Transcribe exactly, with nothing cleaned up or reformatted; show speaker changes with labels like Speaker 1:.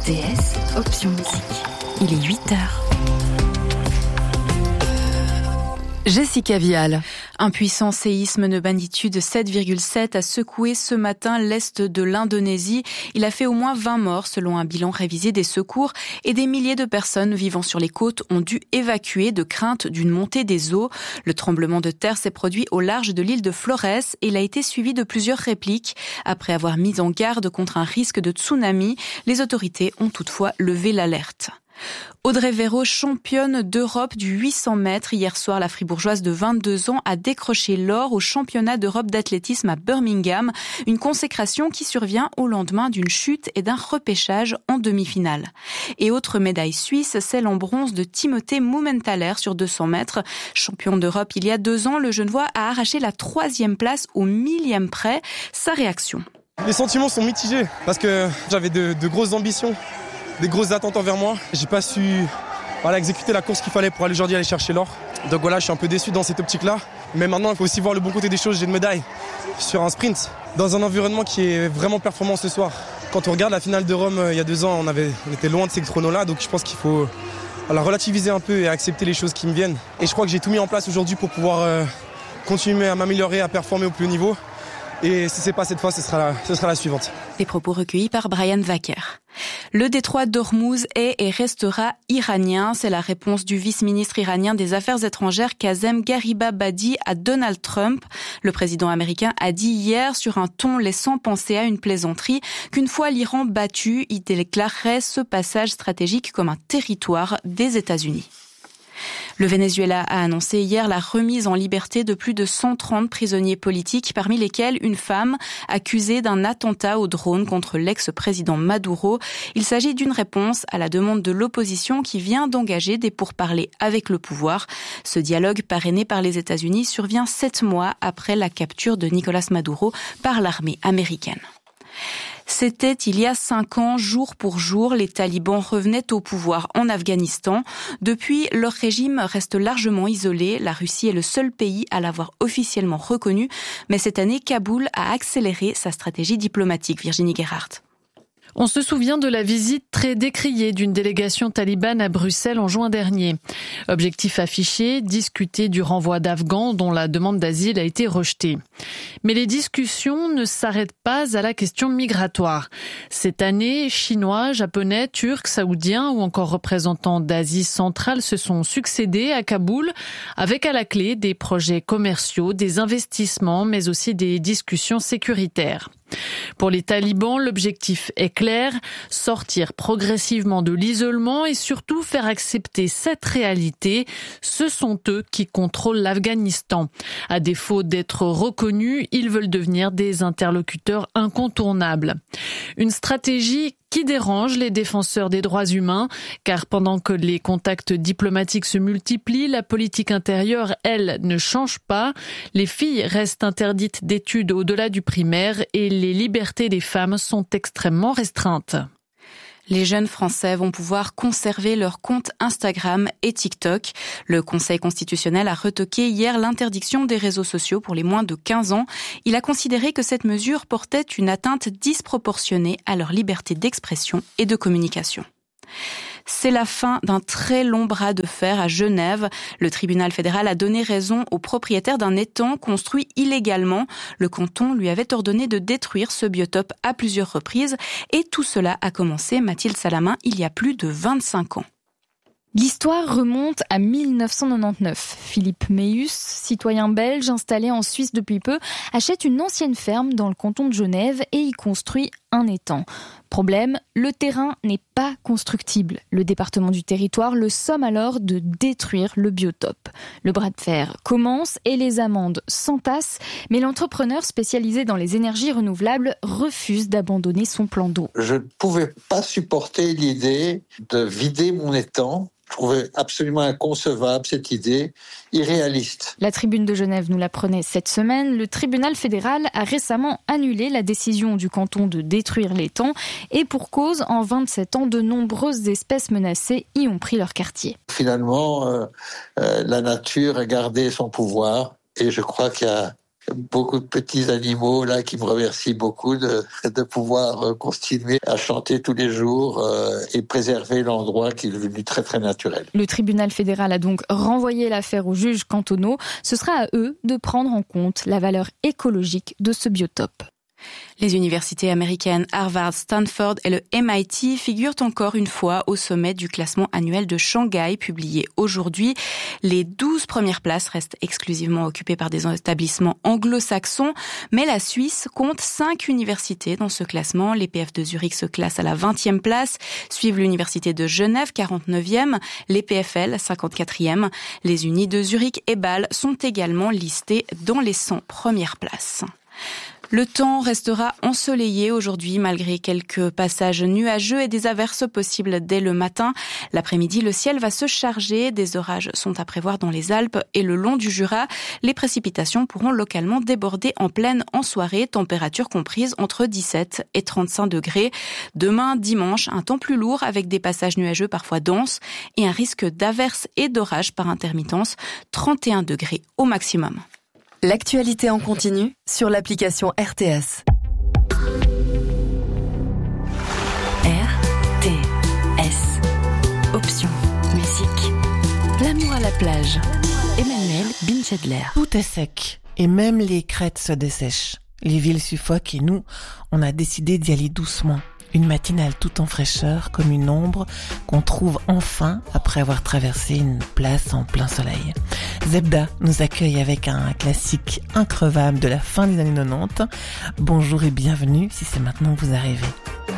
Speaker 1: R T S, option musique. Il est huit heures. Jessica Vial. Un puissant séisme de magnitude sept virgule sept a secoué ce matin l'est de l'Indonésie. Il a fait au moins vingt morts selon un bilan révisé des secours et des milliers de personnes vivant sur les côtes ont dû évacuer de crainte d'une montée des eaux. Le tremblement de terre s'est produit au large de l'île de Flores et il a été suivi de plusieurs répliques. Après avoir mis en garde contre un risque de tsunami, les autorités ont toutefois levé l'alerte. Audrey Véro, championne d'Europe du huit cents mètres. Hier soir, la fribourgeoise de vingt-deux ans a décroché l'or au championnat d'Europe d'athlétisme à Birmingham. Une consécration qui survient au lendemain d'une chute et d'un repêchage en demi-finale. Et autre médaille suisse, celle en bronze de Timothée Mumenthaler sur deux cents mètres. Champion d'Europe il y a deux ans, le Genevois a arraché la troisième place au millième près. Sa réaction.
Speaker 2: Les sentiments sont mitigés parce que j'avais de, de grosses ambitions. Des grosses attentes envers moi. J'ai pas su voilà, exécuter la course qu'il fallait pour aller aujourd'hui aller chercher l'or. Donc voilà, je suis un peu déçu dans cette optique-là. Mais maintenant, il faut aussi voir le bon côté des choses. J'ai une médaille sur un sprint, dans un environnement qui est vraiment performant ce soir. Quand on regarde la finale de Rome il y a deux ans, on, avait, on était loin de ces chronos-là. Donc je pense qu'il faut voilà, relativiser un peu et accepter les choses qui me viennent. Et je crois que j'ai tout mis en place aujourd'hui pour pouvoir euh, continuer à m'améliorer, à performer au plus haut niveau. Et si c'est pas cette fois, ce sera la, ce sera la suivante.
Speaker 1: Des propos recueillis par Brian Wacker. Le détroit d'Ormuz est et restera iranien. C'est la réponse du vice-ministre iranien des Affaires étrangères Kazem Garibabadi à Donald Trump. Le président américain a dit hier sur un ton laissant penser à une plaisanterie qu'une fois l'Iran battu, il déclarerait ce passage stratégique comme un territoire des États-Unis. Le Venezuela a annoncé hier la remise en liberté de plus de cent trente prisonniers politiques, parmi lesquels une femme accusée d'un attentat au drone contre l'ex-président Maduro. Il s'agit d'une réponse à la demande de l'opposition qui vient d'engager des pourparlers avec le pouvoir. Ce dialogue parrainé par les États-Unis survient sept mois après la capture de Nicolas Maduro par l'armée américaine. C'était il y a cinq ans, jour pour jour, les talibans revenaient au pouvoir en Afghanistan. Depuis, leur régime reste largement isolé. La Russie est le seul pays à l'avoir officiellement reconnu. Mais cette année, Kaboul a accéléré sa stratégie diplomatique. Virginie Gerhardt.
Speaker 3: On se souvient de la visite très décriée d'une délégation talibane à Bruxelles en juin dernier. Objectif affiché, discuter du renvoi d'Afghans dont la demande d'asile a été rejetée. Mais les discussions ne s'arrêtent pas à la question migratoire. Cette année, Chinois, Japonais, Turcs, Saoudiens ou encore représentants d'Asie centrale se sont succédés à Kaboul, avec à la clé des projets commerciaux, des investissements, mais aussi des discussions sécuritaires. Pour les talibans, l'objectif est clair, sortir progressivement de l'isolement et surtout faire accepter cette réalité. Ce sont eux qui contrôlent l'Afghanistan. À défaut d'être reconnus, ils veulent devenir des interlocuteurs incontournables. Une stratégie qui dérange les défenseurs des droits humains, car pendant que les contacts diplomatiques se multiplient, la politique intérieure, elle, ne change pas. Les filles restent interdites d'études au-delà du primaire et les libertés des femmes sont extrêmement restreintes.
Speaker 1: Les jeunes Français vont pouvoir conserver leurs comptes Instagram et TikTok. Le Conseil constitutionnel a retoqué hier l'interdiction des réseaux sociaux pour les moins de quinze ans. Il a considéré que cette mesure portait une atteinte disproportionnée à leur liberté d'expression et de communication. C'est la fin d'un très long bras de fer à Genève. Le tribunal fédéral a donné raison au propriétaire d'un étang construit illégalement. Le canton lui avait ordonné de détruire ce biotope à plusieurs reprises. Et tout cela a commencé, Mathilde Salamin, il y a plus de vingt-cinq ans.
Speaker 4: L'histoire remonte à mille neuf cent quatre-vingt-dix-neuf. Philippe Meus, citoyen belge installé en Suisse depuis peu, achète une ancienne ferme dans le canton de Genève et y construit un étang. Problème, le terrain n'est pas constructible. Le département du territoire le somme alors de détruire le biotope. Le bras de fer commence et les amendes s'entassent, mais l'entrepreneur spécialisé dans les énergies renouvelables refuse d'abandonner son plan d'eau.
Speaker 5: Je ne pouvais pas supporter l'idée de vider mon étang. Je trouvais absolument inconcevable cette idée, irréaliste.
Speaker 4: La Tribune de Genève nous l'apprenait cette semaine. Le tribunal fédéral a récemment annulé la décision du canton de détruire l'étang. Et pour cause, en vingt-sept ans, de nombreuses espèces menacées y ont pris leur quartier.
Speaker 5: Finalement, euh, euh, la nature a gardé son pouvoir et je crois qu'il y a beaucoup de petits animaux là qui me remercient beaucoup de, de pouvoir continuer à chanter tous les jours euh, et préserver l'endroit qui est devenu très très naturel.
Speaker 4: Le tribunal fédéral a donc renvoyé l'affaire aux juges cantonaux. Ce sera à eux de prendre en compte la valeur écologique de ce biotope.
Speaker 1: Les universités américaines Harvard, Stanford et le M I T figurent encore une fois au sommet du classement annuel de Shanghai publié aujourd'hui. Les douze premières places restent exclusivement occupées par des établissements anglo-saxons, mais la Suisse compte cinq universités dans ce classement. L'E P F de Zurich se classe à la vingtième place, suivent l'université de Genève, quarante-neuvième, l'E P F L, cinquante-quatrième. Les unis de Zurich et Bâle sont également listés dans les cent premières places. Le temps restera ensoleillé aujourd'hui malgré quelques passages nuageux et des averses possibles dès le matin. L'après-midi, le ciel va se charger. Des orages sont à prévoir dans les Alpes et le long du Jura. Les précipitations pourront localement déborder en pleine en soirée, température comprise entre dix-sept et trente-cinq degrés. Demain, dimanche, un temps plus lourd avec des passages nuageux parfois denses et un risque d'averses et d'orages par intermittence, trente et un degrés au maximum.
Speaker 6: L'actualité en continu sur l'application R T S. R T S. Option musique. L'amour à la plage. Emmanuel Binchedler.
Speaker 7: Tout est sec et même les crêtes se dessèchent. Les villes suffoquent et nous, on a décidé d'y aller doucement. Une matinale tout en fraîcheur, comme une ombre qu'on trouve enfin après avoir traversé une place en plein soleil. Zebda nous accueille avec un classique increvable de la fin des années quatre-vingt-dix. Bonjour et bienvenue si c'est maintenant que vous arrivez.